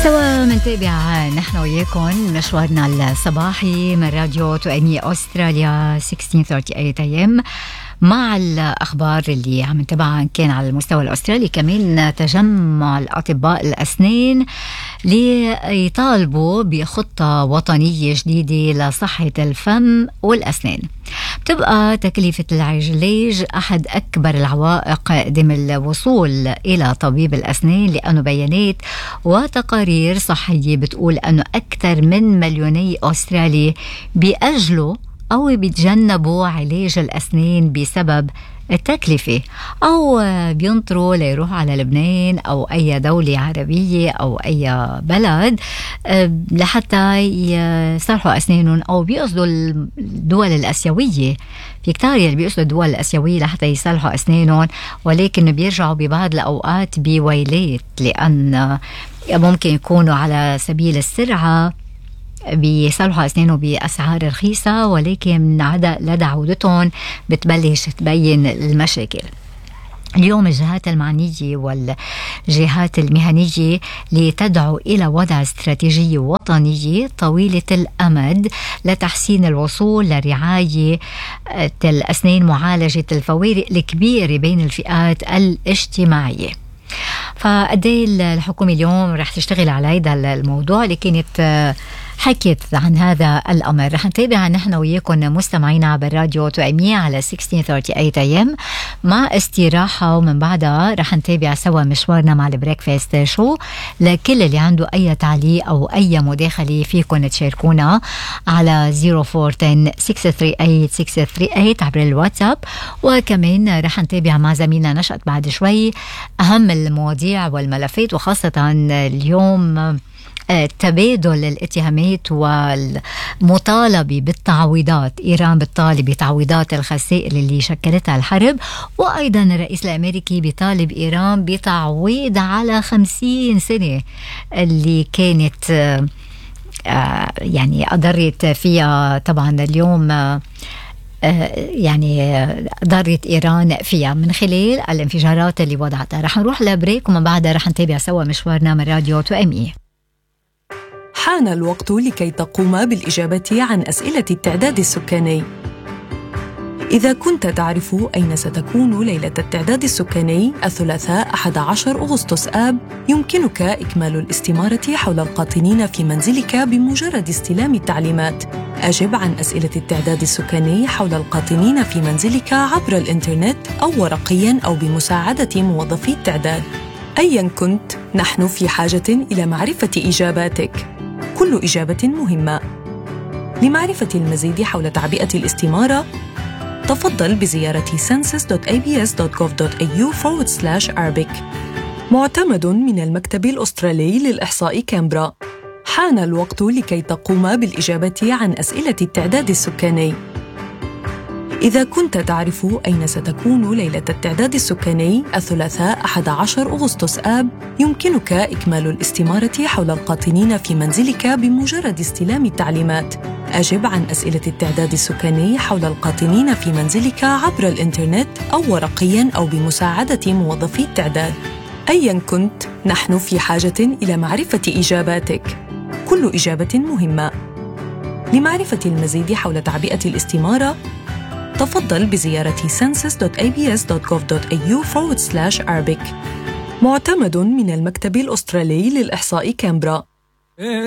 سوا منتابع نحن وياكم مشوارنا الصباحي من راديو توأمي أستراليا 1638 AM مع الأخبار اللي عم نتابعها إن كان على المستوى الأسترالي. كمان تجمع الأطباء الأسنان ليطالبوا بخطة وطنية جديدة لصحة الفم والأسنان. بتبقى تكلفة العلاج أحد أكبر العوائق قدام الوصول إلى طبيب الأسنان، لأنه بيانات وتقارير صحية بتقول أنه أكثر من 2 مليون أسترالي بيأجلوا أو بيتجنبوا علاج الأسنان بسبب التكلفة، أو بينطروا ليروحوا على لبنان أو أي دولة عربية أو أي بلد لحتى يصلحوا أسنانهم، أو بيقصدوا الدول الأسيوية. في كتار اللي بيقصدوا الدول الأسيوية لحتى يصلحوا أسنانهم، ولكن بيرجعوا ببعض الأوقات بويلات، لأن ممكن يكونوا على سبيل السرعة بيصلحوا أسنانه بأسعار رخيصة، ولكن لدى عودتهم بتبلش تبين المشاكل. اليوم الجهات المعنية والجهات المهنية لتدعو إلى وضع استراتيجية وطنية طويلة الأمد لتحسين الوصول لرعاية الأسنان، معالجة الفوارق الكبيرة بين الفئات الاجتماعية. فقدي الحكومة اليوم رح تشتغل على هذا الموضوع اللي كانت حكيت عن هذا الأمر. رح نتابع نحن وياكم مستمعين عبر راديو توأمية على 1638 AM مع استراحة، ومن بعدها رح نتابع سوا مشوارنا مع البريكفاست شو. لكل اللي عنده أي تعليق أو أي مداخلة فيكم تشاركونا على 0410 638 638 عبر الواتساب. وكمان رح نتابع مع زميلنا نشأت بعد شوي أهم المواضيع والملفات، وخاصة اليوم تبادل الاتهامات والمطالبة بالتعويضات. إيران بتطالب بتعويضات الخسائر اللي شكلتها الحرب، وأيضا الرئيس الأمريكي بيطالب إيران بتعويض على 50 سنة اللي كانت يعني أضرت فيها طبعا اليوم يعني ضرت إيران فيها من خلال الانفجارات اللي وضعتها. رح نروح لبريك، ومن بعدها رح نتابع سوا مشوارنا من راديو توأمية. حان الوقت لكي تقوم بالإجابة عن أسئلة التعداد السكاني. إذا كنت تعرف أين ستكون ليلة التعداد السكاني الثلاثاء 11 أغسطس آب، يمكنك إكمال الاستمارة حول القاطنين في منزلك بمجرد استلام التعليمات. أجب عن أسئلة التعداد السكاني حول القاطنين في منزلك عبر الإنترنت أو ورقياً أو بمساعدة موظفي التعداد. أياً كنت، نحن في حاجة إلى معرفة إجاباتك. كل إجابة مهمة. لمعرفة المزيد حول تعبئة الاستمارة، تفضل بزيارة census.abs.gov.au/Arabic. معتمد من المكتب الأسترالي للإحصاء كامبرا. حان الوقت لكي تقوم بالإجابة عن أسئلة التعداد السكاني. إذا كنت تعرف أين ستكون ليلة التعداد السكاني الثلاثاء 11 أغسطس آب، يمكنك إكمال الاستمارة حول القاطنين في منزلك بمجرد استلام التعليمات. أجب عن أسئلة التعداد السكاني حول القاطنين في منزلك عبر الإنترنت أو ورقياً أو بمساعدة موظفي التعداد. أياً كنت، نحن في حاجة إلى معرفة إجاباتك. كل إجابة مهمة. لمعرفة المزيد حول تعبئة الاستمارة، تفضل بزيارة census.abs.gov.au/Arabic. معتمد من المكتب الأسترالي للإحصاء كامبرا.